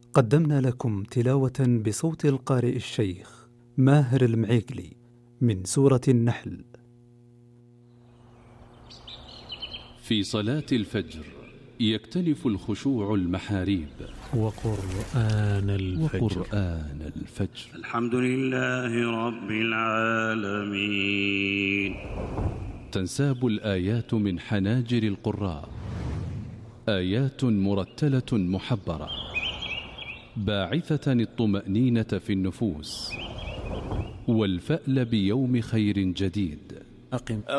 قدمنا لكم تلاوة بصوت القارئ الشيخ ماهر المعيقلي من سورة النحل. في صلاة الفجر يختلف الخشوع المحاريب. وقرآن الفجر. الحمد لله رب العالمين. تنساب الآيات من حناجر القراء، آيات مرتلة محبرة باعثة الطمأنينة في النفوس والفأل بيوم خير جديد. أقم